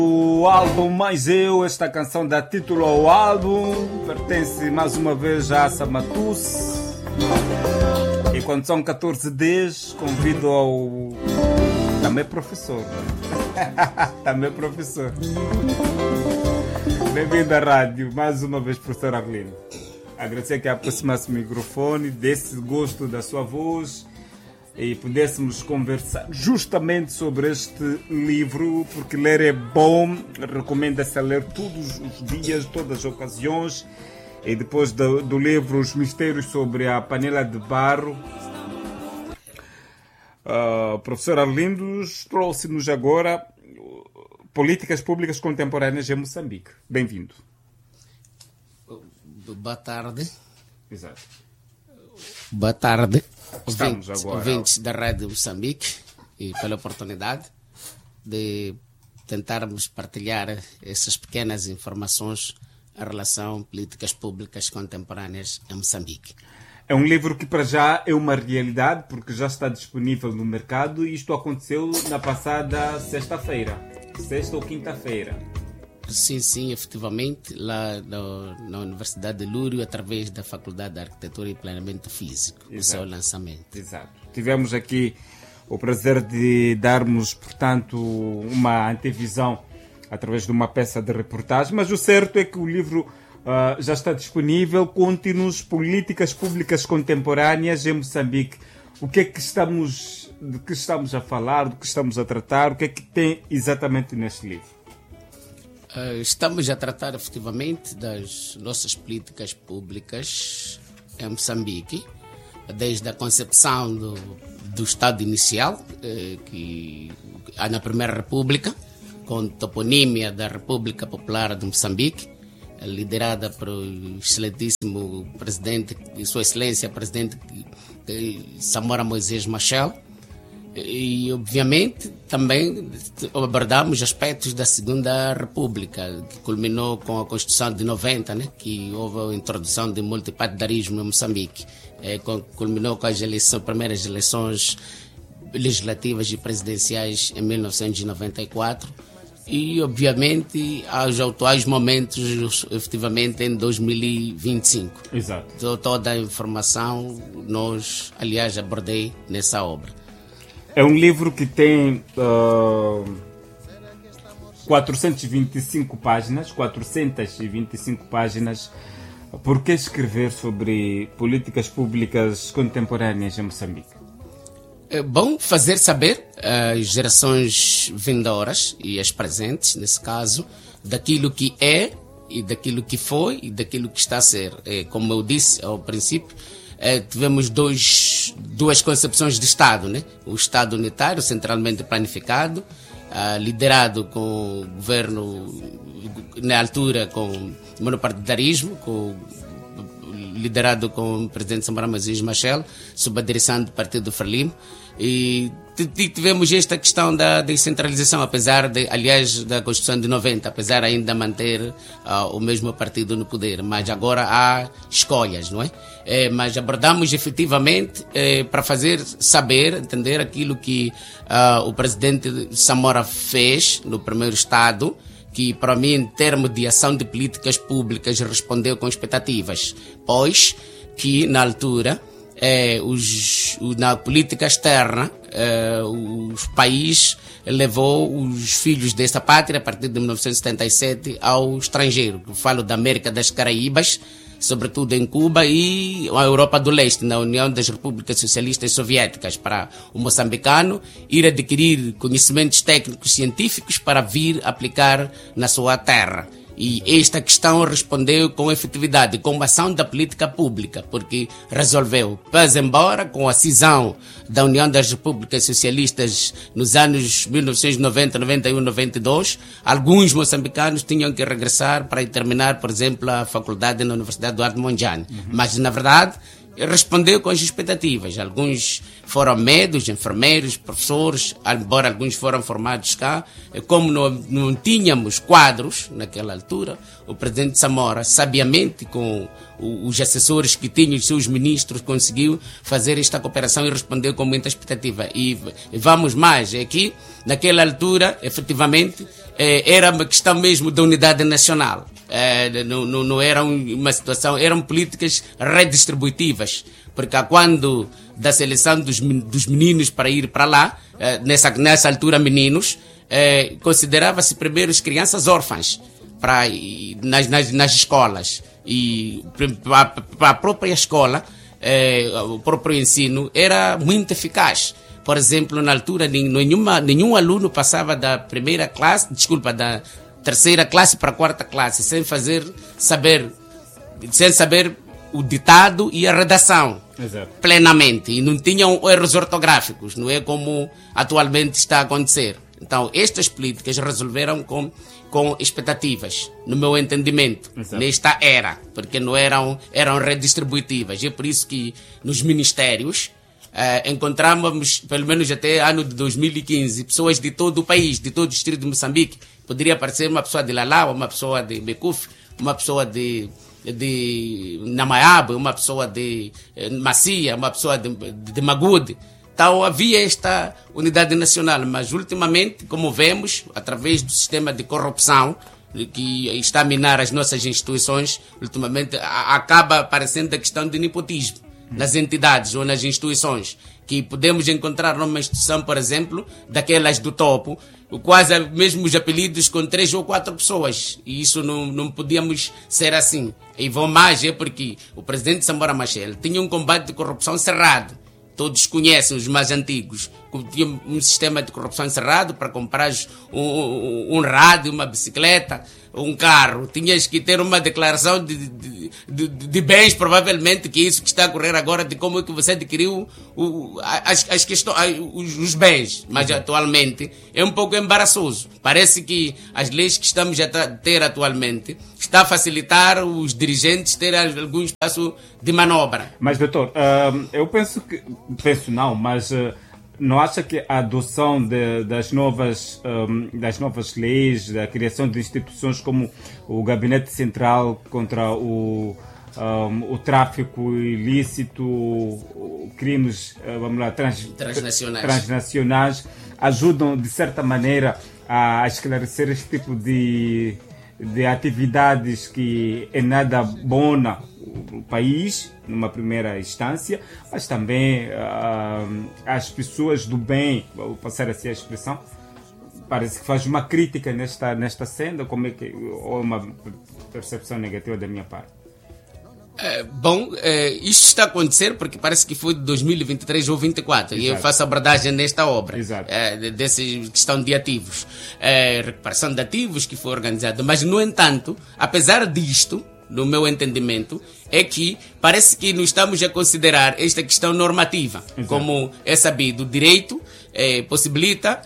O álbum Mais Eu, esta canção dá título ao álbum, pertence mais uma vez a Assa Matusse. E quando são 14 convido ao... Também professor. Também professor. Bem-vindo à rádio, mais uma vez, professor Arlindo. Agradecer que aproximasse o microfone, desse gosto da sua voz e pudéssemos conversar justamente sobre este livro, porque ler é bom, recomenda-se a ler todos os dias, todas as ocasiões. E depois do livro Os Mistérios sobre a Panela de Barro, o professor Arlindo trouxe-nos agora Políticas Públicas Contemporâneas em Moçambique. Bem-vindo. Boa tarde. Exato. Boa tarde. Estamos agora. Ouvintes da Rádio Moçambique, e pela oportunidade de tentarmos partilhar essas pequenas informações em relação a políticas públicas contemporâneas em Moçambique. É um livro que para já é uma realidade, porque já está disponível no mercado e isto aconteceu na passada sexta-feira, sexta ou quinta-feira. Sim, efetivamente, lá na Universidade de Lúrio, através da Faculdade de Arquitetura e Planeamento Físico, o seu lançamento. Exato. Tivemos aqui o prazer de darmos, portanto, uma antevisão através de uma peça de reportagem, mas o certo é que o livro já está disponível. Conte-nos Políticas Públicas Contemporâneas em Moçambique. De que estamos a falar, do que estamos a tratar, o que é que tem exatamente neste livro? Estamos a tratar efetivamente das nossas políticas públicas em Moçambique, desde a concepção do Estado inicial, que há na Primeira República, com toponímia da República Popular de Moçambique, liderada pelo excelentíssimo presidente, Sua Excelência, presidente Samora Moisés Machel. E, obviamente, também abordamos aspectos da Segunda República, que culminou com a Constituição de 90, né, que houve a introdução de multipartidarismo em Moçambique. Culminou com as primeiras eleições legislativas e presidenciais em 1994. E, obviamente, aos atuais momentos, efetivamente, em 2025. Exato. Toda a informação nós, aliás, abordei nessa obra. É um livro que tem 425 páginas. Por que escrever sobre políticas públicas contemporâneas em Moçambique? É bom fazer saber às gerações vindouras e as presentes, nesse caso, daquilo que é e daquilo que foi e daquilo que está a ser. Como eu disse ao princípio, tivemos duas concepções de Estado, né? O Estado unitário, centralmente planificado, liderado com o governo, na altura, com monopartidarismo, liderado com o presidente Samora Moisés Machel, sob a direção do Partido Frelimo. E tivemos esta questão da descentralização, aliás, da Constituição de 90, apesar ainda de manter o mesmo partido no poder. Mas agora há escolhas, não é? Mas abordamos efetivamente para fazer saber, entender aquilo que o presidente Samora fez no primeiro Estado, que para mim, em termos de ação de políticas públicas, respondeu com expectativas, pois que na altura na política externa, o país levou os filhos desta pátria, a partir de 1977, ao estrangeiro. Eu falo da América das Caraíbas, sobretudo em Cuba, e a Europa do Leste, na União das Repúblicas Socialistas Soviéticas, para o moçambicano ir adquirir conhecimentos técnicos científicos para vir aplicar na sua terra. E esta questão respondeu com efetividade, com a ação da política pública, porque resolveu, pese embora com a cisão da União das Repúblicas Socialistas nos anos 1990, 91, 92, alguns moçambicanos tinham que regressar para terminar, por exemplo, a faculdade na Universidade Eduardo Mondlane. Mas, na verdade, respondeu com as expectativas. Alguns foram médicos, enfermeiros, professores, embora alguns foram formados cá. Como não tínhamos quadros naquela altura, o presidente Samora, sabiamente, com os assessores que tinham, os seus ministros, conseguiu fazer esta cooperação e respondeu com muita expectativa. E vamos mais, é que naquela altura, efetivamente, era uma questão mesmo da unidade nacional. Não era uma situação, eram políticas redistributivas, porque quando da seleção dos meninos para ir para lá, nessa altura meninos, considerava-se primeiro as crianças órfãs nas escolas, e para a própria escola, o próprio ensino era muito eficaz. Por exemplo, na altura nenhum aluno passava da terceira classe para a quarta classe sem saber o ditado e a redação. Exato. Plenamente, e não tinham erros ortográficos, não é como atualmente está a acontecer. Então, estas políticas resolveram com expectativas, no meu entendimento. Exato. Nesta era, porque não eram redistributivas. E é por isso que nos ministérios encontramos, pelo menos até ano de 2015, pessoas de todo o país, de todo o distrito de Moçambique. Poderia aparecer uma pessoa de Lalau, uma pessoa de Becuf, uma pessoa de Namaiabe, uma pessoa de Macia, uma pessoa de Magude. Então havia esta unidade nacional, mas ultimamente, como vemos, através do sistema de corrupção que está a minar as nossas instituições, ultimamente acaba aparecendo a questão de nepotismo nas entidades ou nas instituições, que podemos encontrar numa instituição, por exemplo, daquelas do topo, quase mesmo os apelidos com 3 ou 4 pessoas, e isso não podíamos ser assim. E vão mais, porque o presidente Samora Machel tinha um combate de corrupção cerrado. Todos conhecem, os mais antigos. Tinha um sistema de corrupção encerrado para comprar um rádio, uma bicicleta, um carro. Tinhas que ter uma declaração de bens, provavelmente, que é isso que está a ocorrer agora, de como é que você adquiriu as questões, os bens. Mas atualmente é um pouco embaraçoso. Parece que as leis que estamos a ter atualmente está a facilitar os dirigentes terem algum espaço de manobra. Mas, doutor, eu não acha que a adoção das novas leis, da criação de instituições como o Gabinete Central contra o tráfico ilícito, crimes transnacionais, ajudam de certa maneira a esclarecer este tipo de atividades que é nada bona o país, numa primeira instância, mas também as pessoas do bem, vou passar assim a expressão, parece que faz uma crítica nesta senda, ou uma percepção negativa da minha parte? Isto está a acontecer porque parece que foi de 2023 ou 2024. Exato. E eu faço abordagem nesta obra. Dessa questão de ativos, recuperação de ativos que foi organizada. Mas, no entanto, apesar disto, no meu entendimento, é que parece que não estamos a considerar esta questão normativa. Exato. Como é sabido, o direito possibilita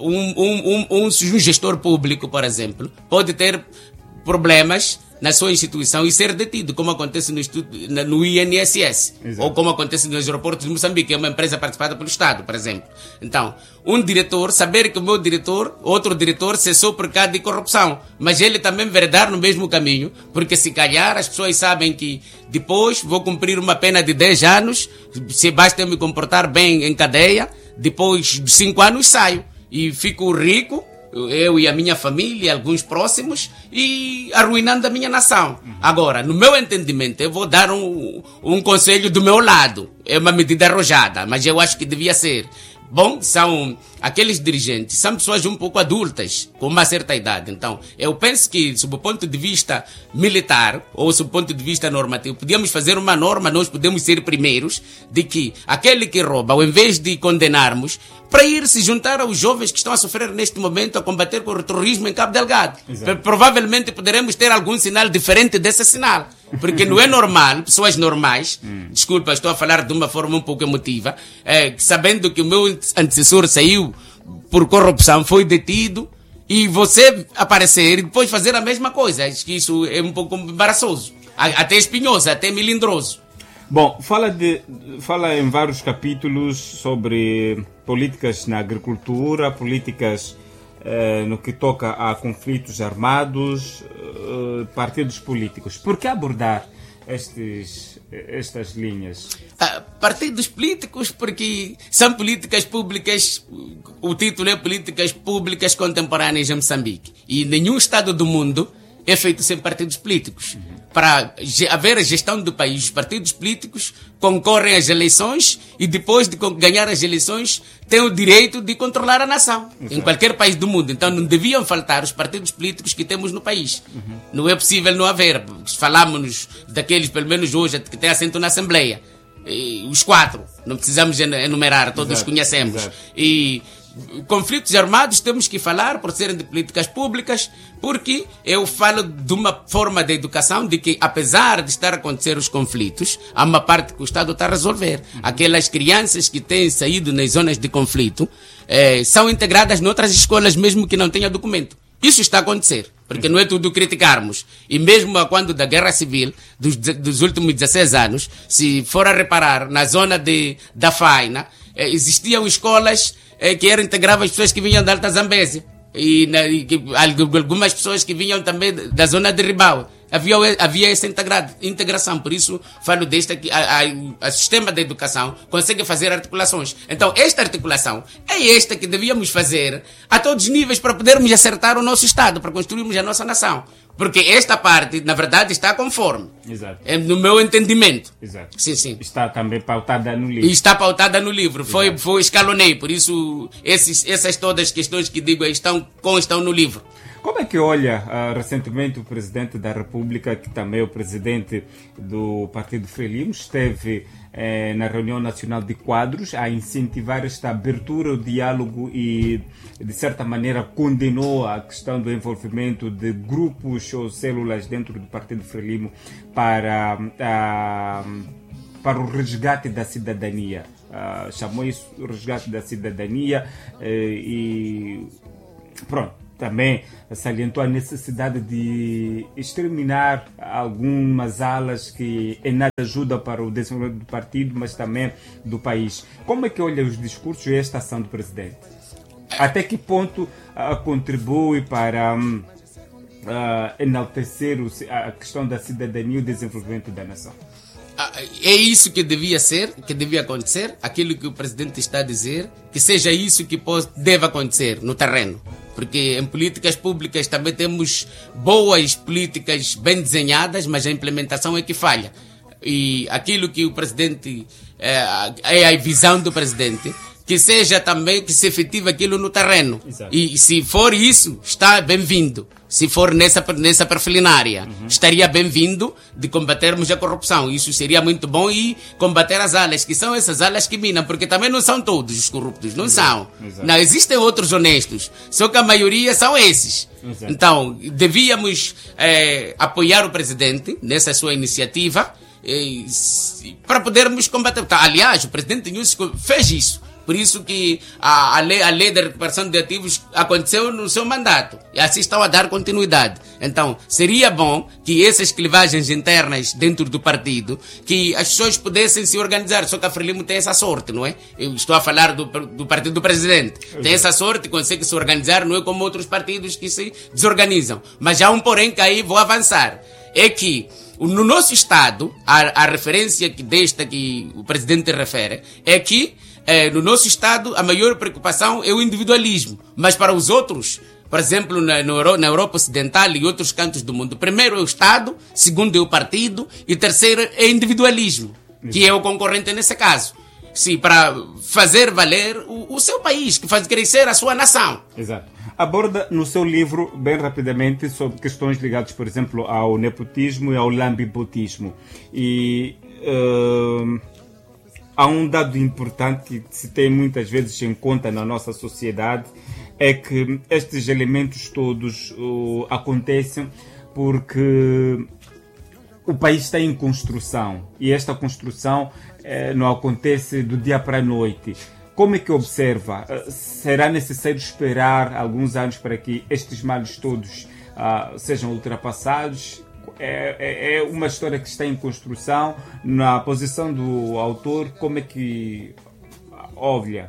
um gestor público, por exemplo, pode ter problemas na sua instituição e ser detido, como acontece no INSS. Exato. Ou como acontece nos aeroportos de Moçambique, que é uma empresa participada pelo Estado, por exemplo. Então, um diretor, saber que o meu diretor, outro diretor, cessou por causa de corrupção, mas ele também vai dar no mesmo caminho, porque se calhar as pessoas sabem que depois vou cumprir uma pena de 10 anos, se basta eu me comportar bem em cadeia, depois de 5 anos saio e fico rico, eu e a minha família, alguns próximos, e arruinando a minha nação. Agora, no meu entendimento, eu vou dar um conselho do meu lado. É uma medida arrojada, mas eu acho que devia ser. Bom, são aqueles dirigentes, são pessoas um pouco adultas, com uma certa idade. Então, eu penso que, sob o ponto de vista militar, ou sob o ponto de vista normativo, podíamos fazer uma norma, nós podemos ser primeiros, de que aquele que rouba, ao invés de condenarmos, para ir se juntar aos jovens que estão a sofrer neste momento a combater com o terrorismo em Cabo Delgado. Provavelmente poderemos ter algum sinal diferente desse sinal. Porque não é normal, pessoas normais, desculpa, estou a falar de uma forma um pouco emotiva, sabendo que o meu antecessor saiu por corrupção, foi detido, e você aparecer e depois fazer a mesma coisa. Acho que isso é um pouco embaraçoso, até espinhoso, até melindroso. Bom, fala em vários capítulos sobre políticas na agricultura, políticas no que toca a conflitos armados, partidos políticos. Por que abordar estas linhas? Partidos políticos, porque são políticas públicas, o título é Políticas Públicas Contemporâneas em Moçambique. E nenhum Estado do mundo é feito sem partidos políticos. Para haver a gestão do país, os partidos políticos concorrem às eleições e depois de ganhar as eleições têm o direito de controlar a nação. Exato. Em qualquer país do mundo. Então não deviam faltar os partidos políticos que temos no país. Não é possível não haver. Falamos daqueles, pelo menos hoje, que têm assento na Assembleia. E os 4. Não precisamos enumerar, todos Exato. Conhecemos. Exato. E conflitos armados temos que falar por serem de políticas públicas, porque eu falo de uma forma de educação de que, apesar de estar a acontecer os conflitos, há uma parte que o Estado está a resolver. Aquelas crianças que têm saído nas zonas de conflito são integradas noutras escolas, mesmo que não tenham documento. Isso está a acontecer, porque não é tudo criticarmos. E mesmo quando da Guerra Civil, dos últimos 16 anos, se for a reparar, na zona da Faina, existiam escolas que integravam as pessoas que vinham da Alta Zambésia e algumas pessoas que vinham também da zona de Ribau. Havia essa integração, por isso falo desta que o sistema da educação consegue fazer articulações. Então esta articulação é esta que devíamos fazer a todos os níveis para podermos acertar o nosso Estado, para construirmos a nossa nação. Porque esta parte, na verdade, está conforme. Exato. No meu entendimento. Exato. Sim, sim. Está também pautada no livro. E está pautada no livro. Foi escalonei, por isso essas todas as questões que digo estão no livro. Como é que olha recentemente o Presidente da República, que também é o Presidente do Partido Frelimo, esteve na reunião nacional de quadros a incentivar esta abertura ao diálogo e, de certa maneira, condenou a questão do envolvimento de grupos ou células dentro do Partido Frelimo para o resgate da cidadania. Chamou isso o resgate da cidadania e pronto. Também salientou a necessidade de exterminar algumas alas que em nada ajudam para o desenvolvimento do partido, mas também do país. Como é que olha os discursos e esta ação do Presidente? Até que ponto contribui para enaltecer a questão da cidadania e o desenvolvimento da nação? É isso que devia ser, que devia acontecer, aquilo que o Presidente está a dizer, que seja isso que deve acontecer no terreno. Porque em políticas públicas também temos boas políticas bem desenhadas, mas a implementação é que falha. E aquilo que o Presidente, é a visão do Presidente, que seja também, que se efetive aquilo no terreno. Exato. E se for isso, está bem-vindo. Se for nessa perfilinária, estaria bem-vindo de combatermos a corrupção. Isso seria muito bom, e combater as alas, que são essas alas que minam, porque também não são todos os corruptos, não são. Exato. Não, existem outros honestos, só que a maioria são esses. Exato. Então, devíamos apoiar o Presidente nessa sua iniciativa para podermos combater. Aliás, o Presidente Nusco fez isso. Por isso que a lei da recuperação de ativos aconteceu no seu mandato. E assim estão a dar continuidade. Então, seria bom que essas clivagens internas dentro do partido, que as pessoas pudessem se organizar. Só que a Frelimo tem essa sorte, não é? Eu estou a falar do partido do Presidente. Tem essa sorte, consegue se organizar, não é como outros partidos que se desorganizam. Mas há um porém que aí vou avançar. É que no nosso Estado, a referência desta que o Presidente refere, é que no nosso Estado, a maior preocupação é o individualismo. Mas para os outros, por exemplo, na Europa Ocidental e outros cantos do mundo, primeiro é o Estado, segundo é o partido e terceiro é individualismo, que é o concorrente nesse caso. Sim, para fazer valer o seu país, que faz crescer a sua nação. Exato. Aborda no seu livro, bem rapidamente, sobre questões ligadas, por exemplo, ao nepotismo e ao lambibotismo. E há um dado importante que se tem muitas vezes em conta na nossa sociedade, é que estes elementos todos acontecem porque o país está em construção e esta construção não acontece do dia para a noite. Como é que observa? Será necessário esperar alguns anos para que estes males todos sejam ultrapassados? É uma história que está em construção. Na posição do autor, como é que olha?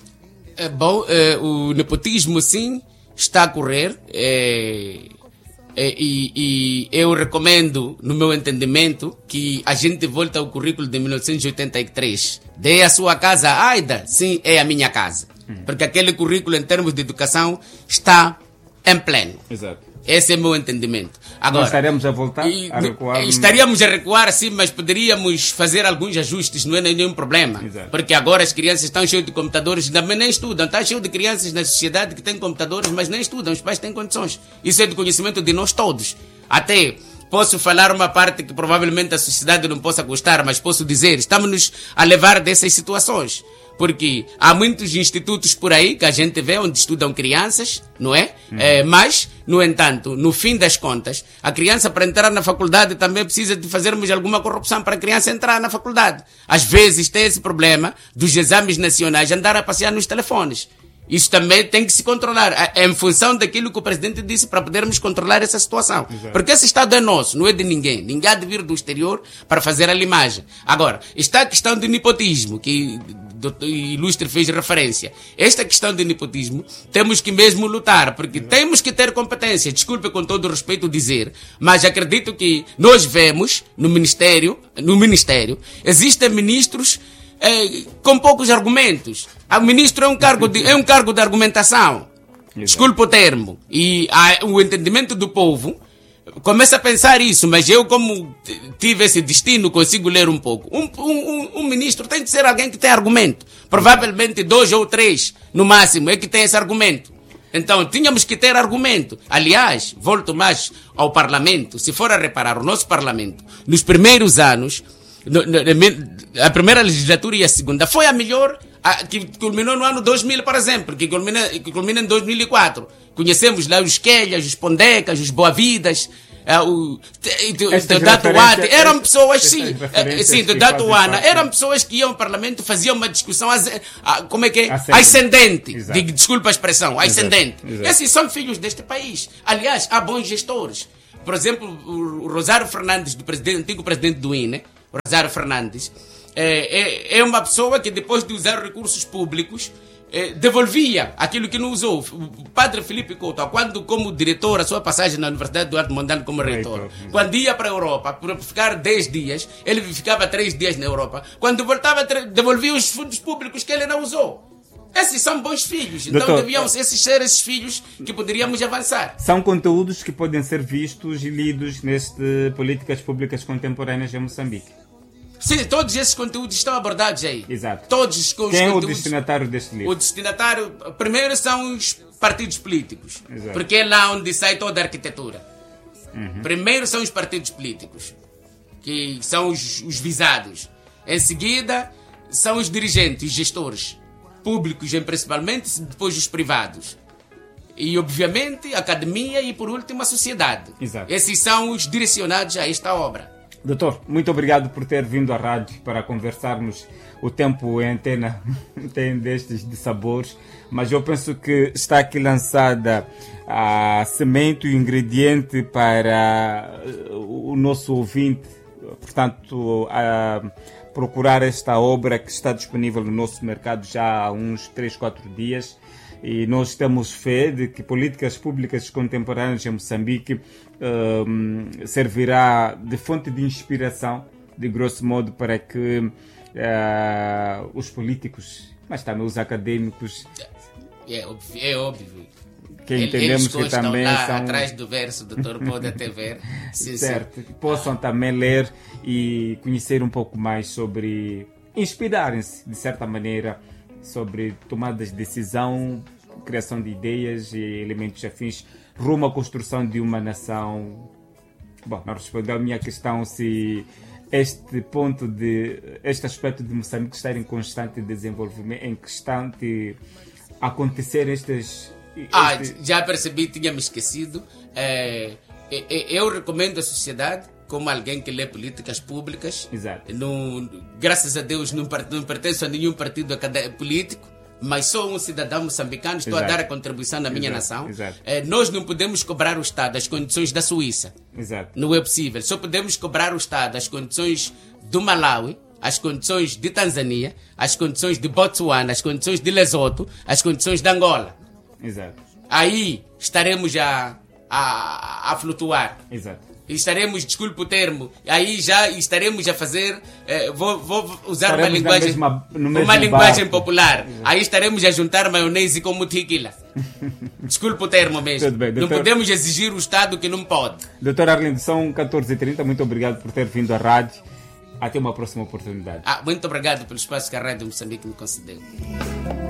O nepotismo, sim, está a correr. E eu recomendo, no meu entendimento, que a gente volte ao currículo de 1983. Dê a sua casa a Aida? Sim, é a minha casa. Porque aquele currículo, em termos de educação, está em pleno. Exato. Esse é o meu entendimento. Agora, nós estaremos a voltar a recuar? Estaríamos a recuar, sim, mas poderíamos fazer alguns ajustes, não é nenhum problema. Exato. Porque agora as crianças estão cheias de computadores, também nem estudam. Está cheio de crianças na sociedade que têm computadores, mas nem estudam. Os pais têm condições. Isso é do conhecimento de nós todos. Até posso falar uma parte que provavelmente a sociedade não possa gostar, mas posso dizer, estamos-nos a levar dessas situações. Porque há muitos institutos por aí que a gente vê onde estudam crianças, não é? Mas, no entanto, no fim das contas, a criança para entrar na faculdade também precisa de fazermos alguma corrupção para a criança entrar na faculdade. Às vezes tem esse problema dos exames nacionais andar a passear nos telefones. Isso também tem que se controlar, em função daquilo que o presidente disse, para podermos controlar essa situação. Exato. Porque esse Estado é nosso, não é de ninguém. Ninguém há de vir do exterior para fazer a limagem. Agora, está a questão do nepotismo, que o doutor Ilustre fez referência. Esta questão de nepotismo, temos que mesmo lutar, porque temos que ter competência. Desculpe com todo o respeito dizer, mas acredito que nós vemos no Ministério, existem ministros com poucos argumentos. O ministro é um cargo de argumentação. Exato. Desculpe o termo. E o entendimento do povo começa a pensar isso, mas eu, como tive esse destino, consigo ler um pouco. Um ministro tem que ser alguém que tem argumento. Provavelmente 2 ou 3, no máximo, é que tem esse argumento. Então, tínhamos que ter argumento. Aliás, volto mais ao Parlamento. Se for a reparar, o nosso Parlamento, nos primeiros anos, a primeira legislatura e a segunda, foi a melhor, que culminou no ano 2000, por exemplo, que culmina em 2004. Conhecemos lá os Quelhas, os Pondecas, os Boavidas, o Datuana, eram pessoas, sim, do Datuana, eram pessoas que iam ao Parlamento, faziam uma discussão, como é que é? Ascendente. Desculpa a expressão, ascendente. Exato. Esses são filhos deste país. Aliás, há bons gestores. Por exemplo, o Rosário Fernandes, antigo presidente do INE, Rosário Fernandes, é uma pessoa que depois de usar recursos públicos devolvia aquilo que não usou. O padre Filipe Couto, quando como diretor, a sua passagem na Universidade Eduardo Mondlane como reitor, quando ia para a Europa para ficar 10 dias, ele ficava 3 dias na Europa, quando voltava devolvia os fundos públicos que ele não usou. Esses são bons filhos, então Doutor, deviam ser esses filhos que poderíamos avançar. São conteúdos que podem ser vistos e lidos neste Políticas Públicas Contemporâneas em Moçambique. Sim, todos esses conteúdos estão abordados aí. Exato. Todos os Quem é o conteúdos. destinatário deste livro? O destinatário, primeiro, são os partidos políticos. Exato. Porque é lá onde sai toda a arquitetura. Primeiro são os partidos políticos, que são os visados. Em seguida, são os dirigentes, os gestores públicos, principalmente, depois os privados. E, obviamente, a academia e, por último, a sociedade. Exato. Esses são os direcionados a esta obra. Doutor, muito obrigado por ter vindo à rádio para conversarmos. O tempo em antena tem destes de sabores, mas eu penso que está aqui lançada a semente e o ingrediente para o nosso ouvinte, portanto, a procurar esta obra que está disponível no nosso mercado já há uns 3, 4 dias. E nós temos fé de que Políticas Públicas Contemporâneas em Moçambique servirá de fonte de inspiração, de grosso modo, para que os políticos, mas também os acadêmicos, É óbvio. que entendemos Eles que também lá são... atrás do verso, o doutor pode até ver. Sim, certo, que possam também ler e conhecer um pouco mais sobre, inspirarem-se, de certa maneira, sobre tomadas de decisão, criação de ideias e elementos afins rumo à construção de uma nação. Bom, não respondeu à minha questão se este aspecto de Moçambique estar em constante desenvolvimento, em constante acontecer já percebi, tinha-me esquecido. Eu recomendo à sociedade, como alguém que lê políticas públicas. Exato. Graças a Deus não pertenço a nenhum partido político, mas sou um cidadão moçambicano, estou Exato. a dar a contribuição na minha nação. Exato. Nós não podemos cobrar o Estado as condições da Suíça. Exato. Não é possível. Só podemos cobrar o Estado as condições do Malawi, as condições de Tanzânia, as condições de Botsuana, as condições de Lesoto, as condições de Angola. Exato. Aí estaremos a a flutuar. Exato. Estaremos, desculpe o termo, aí já estaremos a fazer, vou usar Estaremos uma linguagem popular. Aí estaremos a juntar maionese com mutikila. Desculpe o termo mesmo. Tudo bem, não doutor... podemos exigir o Estado que não pode. Doutor Arlindo, são 14h30, muito obrigado por ter vindo à rádio. Até uma próxima oportunidade. Muito obrigado pelo espaço que a Rádio Moçambique me concedeu.